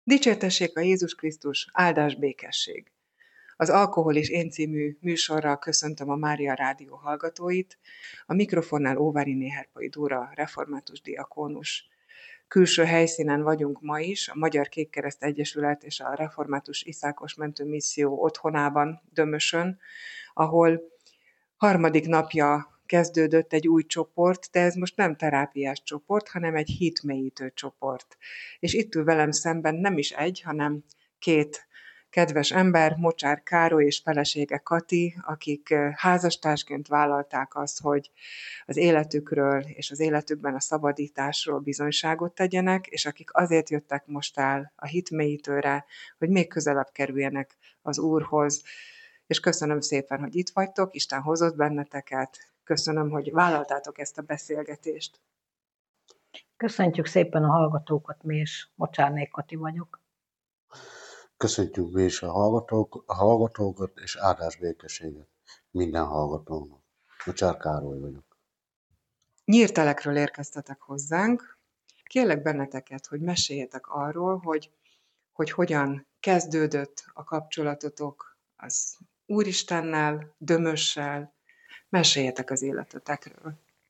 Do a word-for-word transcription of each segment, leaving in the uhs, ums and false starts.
Dicsértessék a Jézus Krisztus, áldás békesség! Az Alkohol és Én című műsorral köszöntöm a Mária Rádió hallgatóit, a mikrofonnál Óváriné Herpai Dóra, református diakónus. Külső helyszínen vagyunk ma is, a Magyar Kékkereszt Egyesület és a Református Iszákos Mentő Misszió otthonában, Dömösön, ahol harmadik napja kezdődött egy új csoport, de ez most nem terápiás csoport, hanem egy hitmélyítő csoport. És itt ül velem szemben nem is egy, hanem két kedves ember, Mocsár Károly és felesége Kati, akik házastársként vállalták azt, hogy az életükről és az életükben a szabadításról bizonyságot tegyenek, és akik azért jöttek most el a hitmélyítőre, hogy még közelebb kerüljenek az Úrhoz. És köszönöm szépen, hogy itt vagytok, Isten hozott benneteket, köszönöm, hogy vállaltátok ezt a beszélgetést. Köszöntjük szépen a hallgatókat, mi is Mocsárné Kati vagyok. Köszöntjük mi is a, hallgatók, a hallgatókat, és áldás békességet minden hallgatónak. Mocsár Károly vagyok. Nyírtelekről érkeztetek hozzánk. Kérlek benneteket, hogy meséljetek arról, hogy, hogy hogyan kezdődött a kapcsolatotok az Úristennel, Dömössel. Meséljetek az életetekről.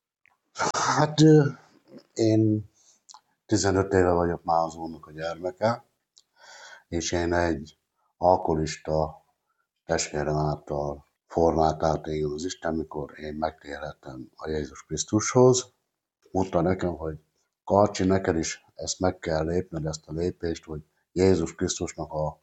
Hát én tizenöt éve vagyok már az Úrnak a gyermeke, és én egy alkoholista testvérem által formált át engem az Isten, mikor én megtérhettem a Jézus Krisztushoz. Mondta nekem, hogy Karcsi, neked is ezt meg kell lépned, ezt a lépést, hogy Jézus Krisztusnak a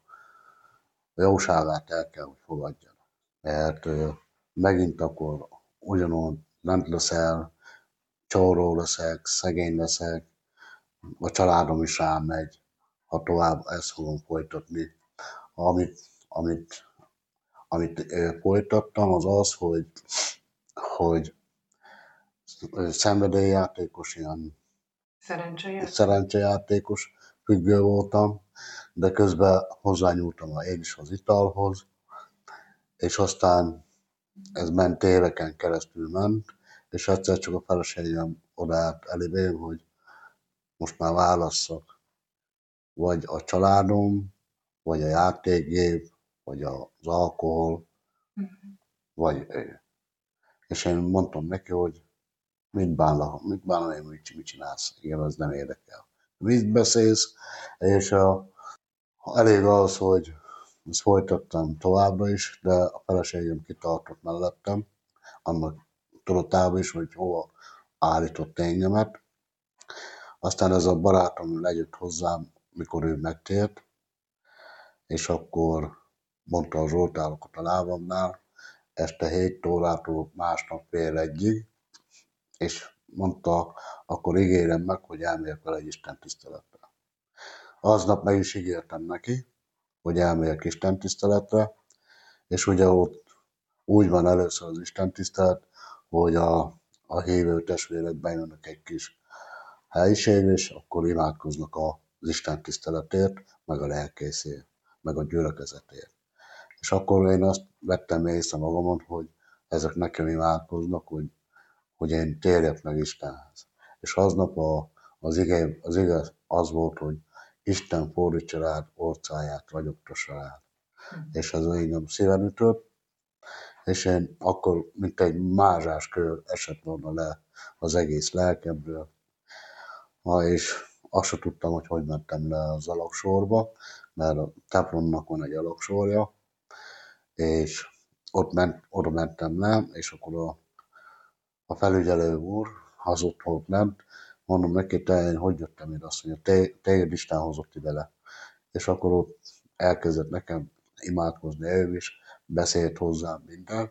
jóságát el kell, hogy fogadjad. Mert megint akkor ugyanúgy lent leszel, csóró leszek, szegény leszek, a családom is rám megy, ha tovább ezt fogom folytatni. Amit, amit, amit folytattam, az az, hogy, hogy szenvedélyjátékos, ilyen Szerencsejáték. szerencsejátékos függő voltam, de közben hozzányúltam én is az italhoz, és aztán ez ment éveken keresztül ment, és egyszer csak a feleségem odaállt elébém, hogy most már válasszak, vagy a családom, vagy a játékgép, vagy az alkohol, uh-huh. vagy ő. És én mondtam neki, hogy mit bánlak, mit bánlak én, mit, mit csinálsz, igen, az nem érdekel. Mit beszélsz, és a, elég az, hogy ezt folytattam továbbra is, de a feleségem kitartott mellettem, annak tudatában is, hogy hova állított engemet. Aztán ez a barátom lejött hozzám, mikor ő megtért, és akkor mondta a zsoltárokat a lábamnál, este hét órától másnap fél egyig, és mondta, akkor ígérem meg, hogy elmegyek vele egy Isten tiszteletre. Aznap meg is ígértem neki, hogy elmegyek Isten tiszteletre, és ugye ott úgy van először az Isten tisztelet, hogy a, a hívő testvérek bejönnek egy kis helyiségre, és akkor imádkoznak az Isten tiszteletért, meg a lelkészért, meg a gyülekezetért. És akkor én azt vettem észre magamon, hogy ezek nekem imádkoznak, hogy, hogy én térjek meg Istenhez. És aznap a, az, ige, az igaz az volt, hogy Isten fordítsa rád orcáját, ragyogtassa rád. Mm. És ez engem szíven ütött, és én akkor, mint egy mázsás kör esett volna le az egész lelkemből, ha és azt sem tudtam, hogy hogy mentem le az alagsorba, mert a templomnak van egy alagsorja, és ott ment, oda mentem le, és akkor a, a felügyelő úr, az ott volt lent, mondom neki, te én hogy jöttem ide, azt mondja, te, téged Isten hozott ide le. És akkor ott elkezdett nekem imádkozni ő is, beszélt hozzám minden,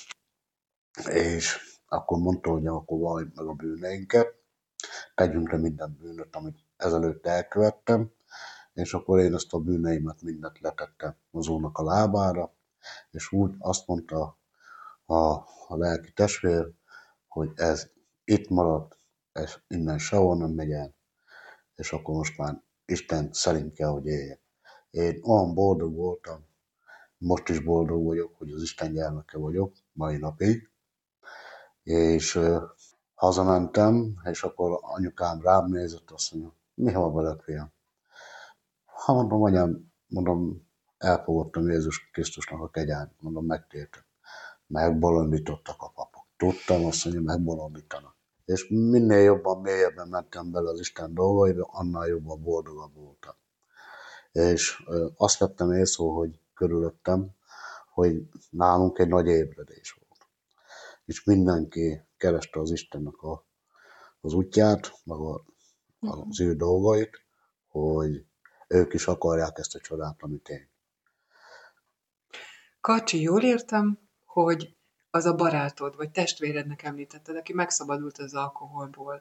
és akkor mondta, hogy akkor vallj meg a bűneinket, tegyünk le minden bűnöt, amit ezelőtt elkövettem, és akkor én ezt a bűneimet mindent letettem az Úrnak a lábára, és úgy azt mondta a, a lelki testvér, hogy ez itt maradt, ez innen sehol nem megy el, és akkor most már Isten szerint kell, hogy éljek. Én olyan boldog voltam, most is boldog vagyok, hogy az Isten gyermeke vagyok, mai napig, és uh, hazamentem, és akkor anyukám rám nézett, azt mondja, mi van veled, fiam? Ha mondom, anyám, mondom, elfogadtam Jézus Krisztusnak a kegyelmét, mondom, megtértem. Megbolondítottak a papok. Tudtam azt, hogy megbolondítanak. És minél jobban, mélyebben mentem bele az Isten dolgaiba, annál jobban boldogabb voltam. És ö, azt vettem észre, hogy körülöttem, hogy nálunk egy nagy ébredés volt. És mindenki kereste az Istennek a, az útját, meg a, az ő dolgait, hogy ők is akarják ezt a csodát, amit én. Kacsi, jól értem, hogy az a barátod, vagy testvérednek említetted, aki megszabadult az alkoholból,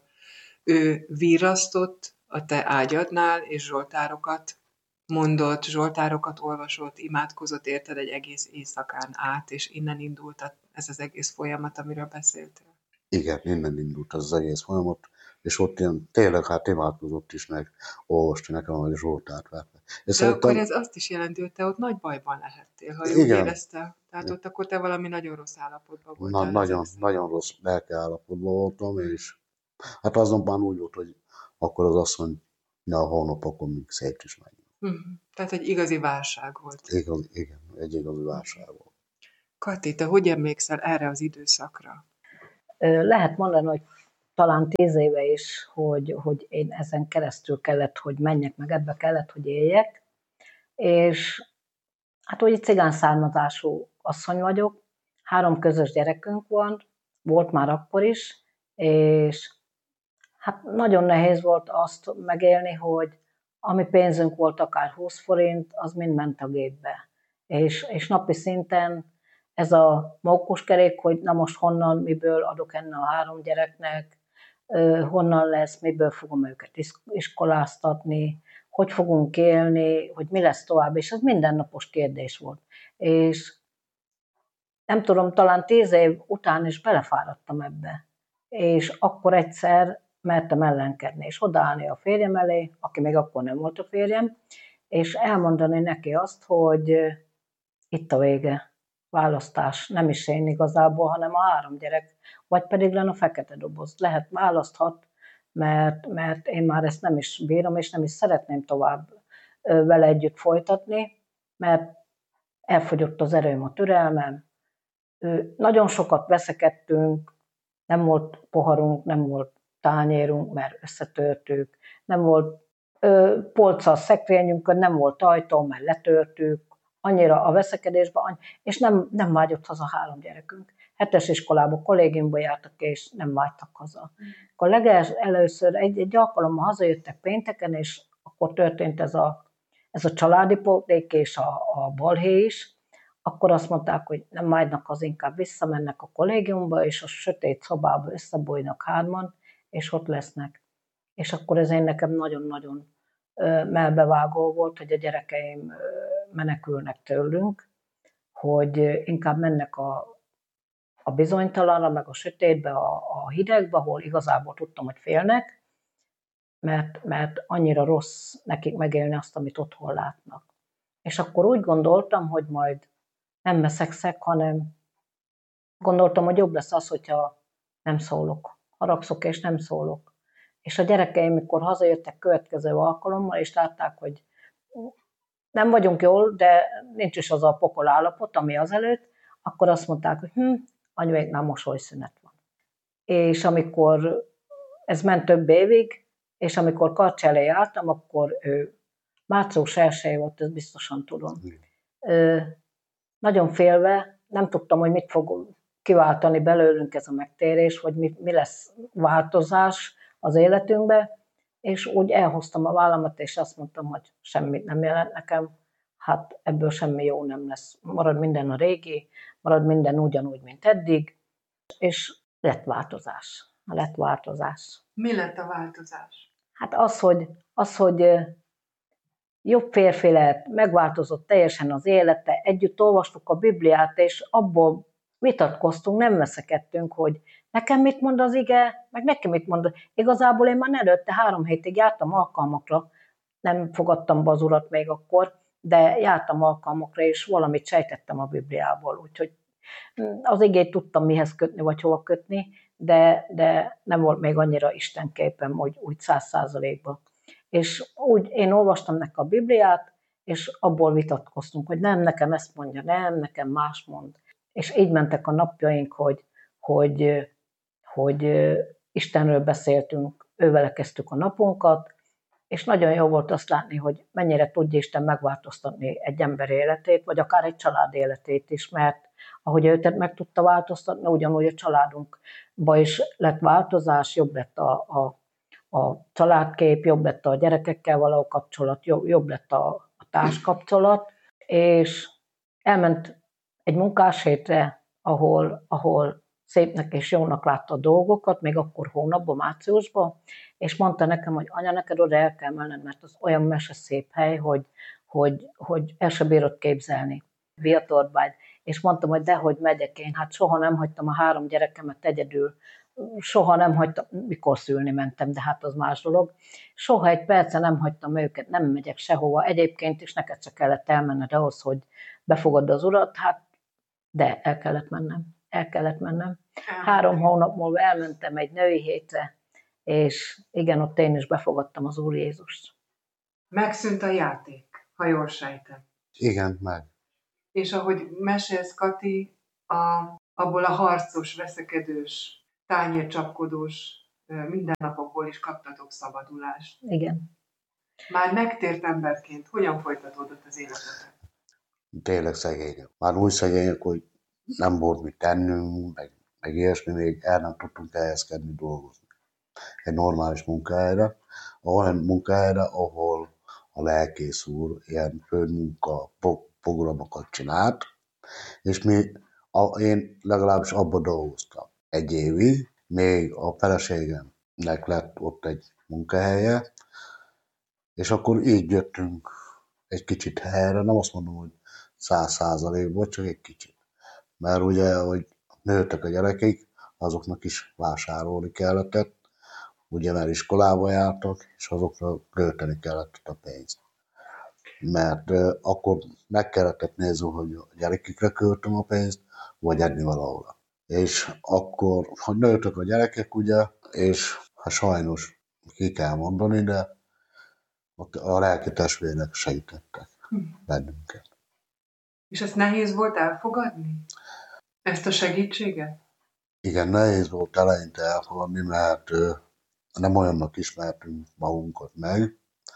ő virrasztott a te ágyadnál, és zsoltárokat mondott, zsoltárokat olvasott, imádkozott érted egy egész éjszakán át, és innen indult ez az egész folyamat, amiről beszéltél. Igen, innen indult az egész folyamat, és ott ilyen tényleg hát imádkozott is meg, olvasta nekem, hogy Zsoltárt vette. De szerintem... akkor ez azt is jelenti, hogy te ott nagy bajban lehettél, ha úgy érezte. Tehát ott akkor te valami nagyon rossz állapotban voltál. Na, nagyon, nagyon rossz lelki állapotban voltam, és hát azonban úgy volt, hogy akkor az asszony, ja, a hónapokon még szép is megy. Uh-huh. Tehát egy igazi válság volt. Igen, igen, egy igazi válság volt. Kati, te hogy emlékszel erre az időszakra? Lehet mondani, hogy talán tíz éve is, hogy, hogy én ezen keresztül kellett, hogy menjek, meg ebbe kellett, hogy éljek. És hát úgy cigán származású asszony vagyok, három közös gyerekünk van, volt már akkor is, és hát nagyon nehéz volt azt megélni, hogy ami pénzünk volt, akár húsz forint, az mind ment a gépbe. És, és napi szinten ez a mókuskerék, hogy na most honnan, miből adok enne a három gyereknek, honnan lesz, miből fogom őket iskoláztatni, hogy fogunk élni, hogy mi lesz tovább, és ez mindennapos kérdés volt. És nem tudom, talán tíz év után is belefáradtam ebbe. És akkor egyszer mertem ellenkedni, és odaállni a férjem elé, aki még akkor nem volt a férjem, és elmondani neki azt, hogy itt a vége, választás, nem is én igazából, hanem a három gyerek, vagy pedig lenne a fekete doboz. Lehet, választhat, mert, mert én már ezt nem is bírom, és nem is szeretném tovább vele együtt folytatni, mert elfogyott az erőm, a türelmem. Nagyon sokat veszekedtünk, nem volt poharunk, nem volt tányérunk, mert összetörtük, nem volt ö, polca a szekrényünkön, nem volt ajtó, mert letörtük, annyira a veszekedésben, és nem, nem vágyott haza három gyerekünk. Hetes iskolába, kollégiumba jártak, és nem vágytak haza. Akkor legelőször egy, egy alkalommal hazajöttek pénteken, és akkor történt ez a, ez a családi pótlék és a, a balhé is, akkor azt mondták, hogy nem vágynak, az inkább visszamennek a kollégiumba, és a sötét szobába összebújnak hárman, és ott lesznek. És akkor ez én nekem nagyon-nagyon melbevágó volt, hogy a gyerekeim menekülnek tőlünk, hogy inkább mennek a, a bizonytalanra, meg a sötétbe, a, a hidegbe, ahol igazából tudtam, hogy félnek, mert, mert annyira rossz nekik megélni azt, amit otthon látnak. És akkor úgy gondoltam, hogy majd nem veszekszek, hanem gondoltam, hogy jobb lesz az, hogyha nem szólok. Haragszok és nem szólok. És a gyerekeim, mikor hazajöttek következő alkalommal, és látták, hogy nem vagyunk jól, de nincs is az a pokol állapot, ami azelőtt, akkor azt mondták, hogy hm, anyuéknál mosolyszünet van. És amikor ez ment több évig, és amikor Karcs elé álltam, akkor ő, március elsője volt, ezt biztosan tudom. Ö, nagyon félve, nem tudtam, hogy mit fog kiváltani belőlünk ez a megtérés, vagy mi, mi lesz változás az életünkbe, és úgy elhoztam a vállamat, és azt mondtam, hogy semmit nem jelent nekem, hát ebből semmi jó nem lesz. Marad minden a régi, marad minden ugyanúgy, mint eddig, és lett változás. Lett változás. Mi lett a változás? Hát az, hogy, az, hogy jobb férfi lett, megváltozott teljesen az élete, együtt olvastuk a Bibliát, és abból vitatkoztunk, nem veszekedtünk, hogy nekem mit mond az ige, meg nekem mit mond. Igazából én már előtte három hétig jártam alkalmakra, nem fogadtam be az urat még akkor, de jártam alkalmakra, és valamit sejtettem a Bibliából, úgyhogy az igét tudtam mihez kötni, vagy hova kötni, de, de nem volt még annyira istenképpen, hogy úgy száz százalékban. És úgy én olvastam neki a Bibliát, és abból vitatkoztunk, hogy nem, nekem ezt mondja, nem, nekem más mond. És így mentek a napjaink, hogy, hogy, hogy Istenről beszéltünk, ővele kezdtük a napunkat, és nagyon jó volt azt látni, hogy mennyire tudja Isten megváltoztatni egy ember életét, vagy akár egy család életét is, mert ahogy őt meg tudta változtatni, ugyanúgy a családunkban is lett változás, jobb lett a, a, a családkép, jobb lett a gyerekekkel való kapcsolat, jobb, jobb lett a, a társkapcsolat, és elment egy munkáshétre, ahol, ahol szépnek és jónak látta a dolgokat, még akkor hónapban, márciusban, és mondta nekem, hogy anya, neked oda el kell menned, mert az olyan mese szép hely, hogy, hogy, hogy el sem bírod képzelni. Biatorbágy. És mondtam, hogy dehogy megyek én, hát soha nem hagytam a három gyerekemet egyedül, soha nem hagytam, mikor szülni mentem, de hát az más dolog. Soha egy percen nem hagytam őket, nem megyek sehova. Egyébként is neked csak kellett elmenned ahhoz, hogy befogadd az urat, hát de el kellett mennem. El kellett mennem. Három hónap múlva elmentem egy női hétre, és igen, ott én is befogadtam az Úr Jézust. Megszűnt a játék, ha jól sejtem. Igen, meg. És ahogy mesélsz, Kati, a, abból a harcos, veszekedős, tányércsapkodós mindennapokból is kaptatok szabadulást. Igen. Már megtért emberként, hogyan folytatódott az életetek? Tényleg szegények. Már úgy szegények, hogy nem volt mit tennünk, meg, meg ilyesmi, még el nem tudtunk elhelyezkedni dolgozni. Egy normális munkahelyre, olyan munkahelyre, ahol a lelkész úr ilyen főmunka programokat csinált, és mi, a, én legalábbis abban dolgoztam egy évig, még a feleségemnek lett ott egy munkahelye, és akkor így jöttünk egy kicsit helyre, nem azt mondom, hogy száz százalékban, csak egy kicsit. Mert ugye, hogy nőttek a gyerekek, azoknak is vásárolni kellett, ugye mert iskolába jártak, és azokra költeni kellett a pénzt. Mert uh, akkor meg kellett nézni, hogy a gyerekekre költöm a pénzt, vagy enni valahol. És akkor, ha nőttek a gyerekek, ugye, és hát sajnos ki kell mondani, de a lelki testvérek segítettek bennünket. És ezt nehéz volt elfogadni? Ezt a segítséget? Igen, nehéz volt eleinte elfogadni, mert uh, nem olyannak ismertünk magunkat meg,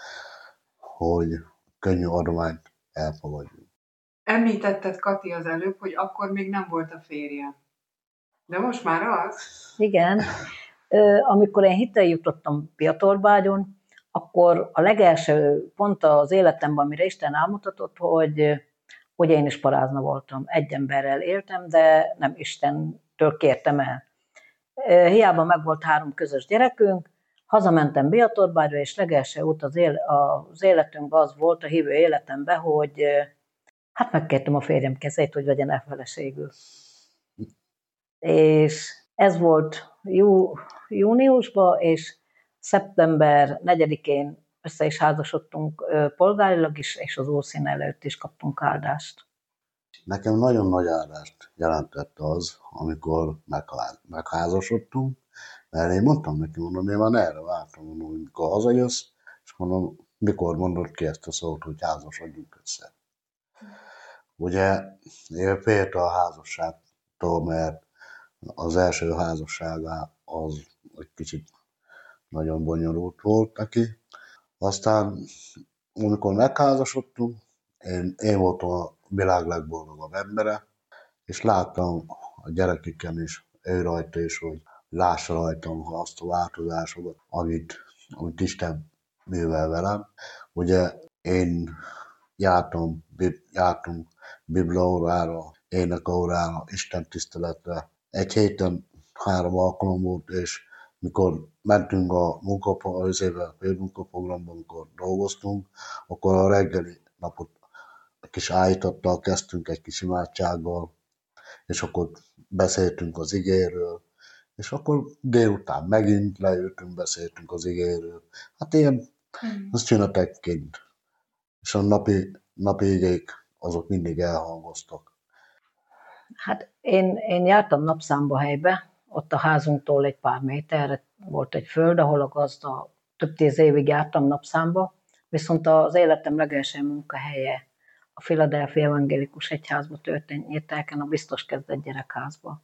hogy könnyű adományt elfogadjunk. Említetted, Kati, az előbb, hogy akkor még nem volt a férjem. De most már az? Igen. Amikor én hittel jutottam Biatorbágyon, akkor a legelső pont az életemben, amire Isten elmutatott, hogy, hogy én is parázna voltam. Egy emberrel éltem, de nem Istentől kértem el. Hiába megvolt három közös gyerekünk, hazamentem Biatorbágyra, és legelső út az, él, az életünkben az volt, a hívő életemben, hogy hát megkértem a férjem kezét, hogy vegyen el feleségül. És ez volt jú, júniusban, és szeptember negyedikén össze is házasodtunk polgárilag is, és az Úrszín előtt is kaptunk áldást. Nekem nagyon nagy áldást jelentett az, amikor megházasodtunk, mert én mondtam neki, mondom, én már erre vártam, mondom, amikor hazajössz, és mondom, mikor mondod ki ezt a szót, hogy házasodjunk össze. Ugye én féltem a házasságtól, mert az első házassága az egy kicsit nagyon bonyolult volt neki. Aztán, amikor megházasodtunk, én, én voltam a világ legboldogabb embere, és láttam a gyerekeken is, ő rajta is, hogy lássa rajtam azt a változásokat, amit, amit Isten művel velem. Ugye én jártam, jártunk bibliaórára, énekórára, Isten tiszteletre. Egy héten három alkalom volt, és mikor mentünk a munkaprogramban, munkaprogramban, amikor dolgoztunk, akkor a reggeli napot egy kis állítattal kezdtünk, egy kis imádsággal, és akkor beszéltünk az igéről, és akkor délután megint leültünk, beszéltünk az igéről. Hát ilyen, az csiнаtekként. És a napi, napi igék, azok mindig elhangoztak. Hát én, én jártam napszámba helybe, ott a házunktól egy pár méterre volt egy föld, ahol a gazda több tíz évig jártam napszámba, viszont az életem legelső munkahelye a Philadelphia Evangélikus Egyházba történt Nyírtelken, a Biztos Kezdet Gyerekházba.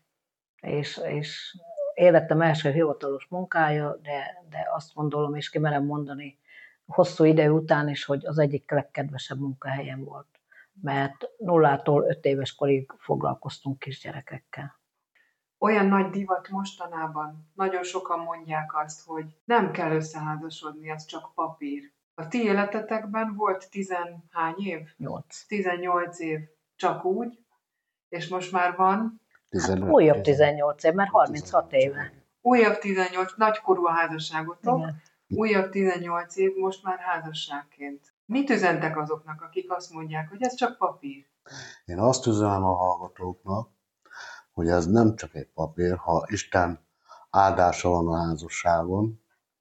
És, és életem első hivatalos munkája, de, de azt gondolom, és kimerem mondani, hosszú idő után is, hogy az egyik legkedvesebb munkahelyem volt. Mert nullától öt éves korig foglalkoztunk kisgyerekekkel. Olyan nagy divat mostanában, nagyon sokan mondják azt, hogy nem kell összeházasodni, az csak papír. A ti életetekben volt tizenhány év? Nyolc. tizennyolc év csak úgy, és most már van? Hát újabb tizennyolc év, mert harminchat éve. Újabb tizennyolc, nagykorú a házasságotok, Igen. Újabb tizennyolc év, most már házasságként. Mit üzentek azoknak, akik azt mondják, hogy ez csak papír? Én azt üzenem a hallgatóknak, hogy ez nem csak egy papír, ha Isten áldása van a házasságon,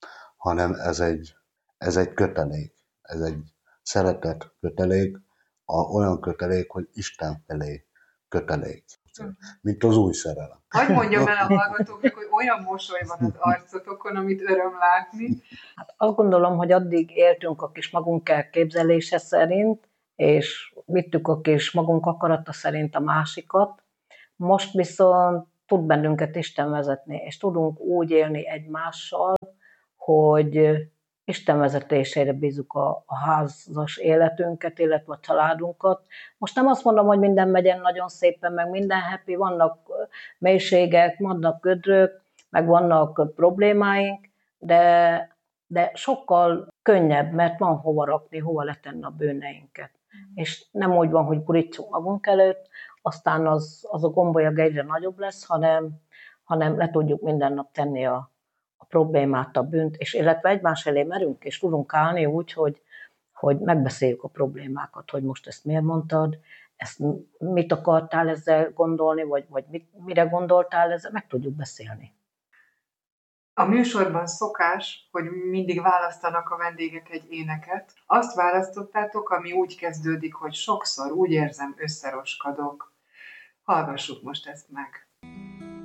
hanem ez egy, ez egy kötelék, ez egy szeretet kötelék, a, olyan kötelék, hogy Isten felé kötelék, mint az új szerelem. Hadd mondjam el a hallgatóknak, hogy olyan mosoly van az arcotokon, amit öröm látni. Hát azt gondolom, hogy addig éltünk a kis magunk elképzelése szerint, és vittük a kis magunk akarata szerint a másikat. Most viszont tud bennünket Isten vezetni, és tudunk úgy élni egymással, hogy Isten vezetésére bízunk a, a házas életünket, illetve a családunkat. Most nem azt mondom, hogy minden megyen nagyon szépen, meg minden happy, vannak mélységek, vannak gödrök, meg vannak problémáink, de, de sokkal könnyebb, mert van hova rakni, hova letenni a bűneinket. És nem úgy van, hogy gurítsuk magunk előtt, aztán az, az a gombolyag egyre nagyobb lesz, hanem, hanem le tudjuk minden nap tenni a, a problémát, a bűnt, és illetve egymás elé merünk, és tudunk állni úgy, hogy, hogy megbeszéljük a problémákat, hogy most ezt miért mondtad, ezt mit akartál ezzel gondolni, vagy, vagy mit, mire gondoltál ezzel, meg tudjuk beszélni. A műsorban szokás, hogy mindig választanak a vendégek egy éneket. Azt választottátok, ami úgy kezdődik, hogy sokszor úgy érzem, összeroskadok. Hallgassuk most ezt meg.